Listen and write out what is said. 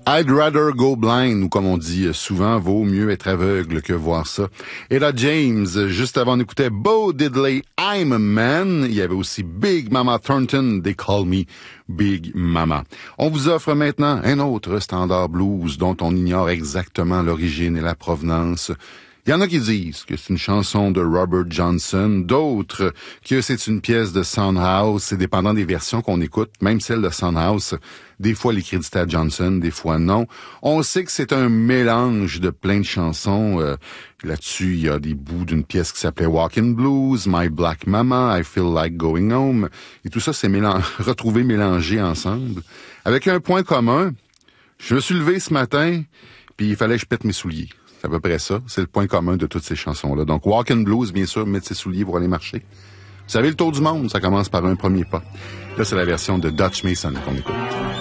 I'd rather go blind, ou comme on dit souvent, vaut mieux être aveugle que voir ça. Et là, James, juste avant, on écoutait Bo Diddley, I'm a Man. Il y avait aussi Big Mama Thornton, They Call Me Big Mama. On vous offre maintenant un autre standard blues dont on ignore exactement l'origine et la provenance. Il y en a qui disent que c'est une chanson de Robert Johnson, d'autres que c'est une pièce de Soundhouse. C'est dépendant des versions qu'on écoute, même celle de Soundhouse. Des fois, les crédits à Johnson, des fois non. On sait que c'est un mélange de plein de chansons. Là-dessus, il y a des bouts d'une pièce qui s'appelait Walkin' Blues, My Black Mama, I Feel Like Going Home. Et tout ça, c'est retrouvé mélangé ensemble. Avec un point commun, je me suis levé ce matin, puis il fallait que je pète mes souliers. C'est à peu près ça. C'est le point commun de toutes ces chansons-là. Donc, Walkin' Blues, bien sûr, mettre ses souliers pour aller marcher. Vous savez, le tour du monde, ça commence par un premier pas. Là, c'est la version de Dutch Mason qu'on écoute.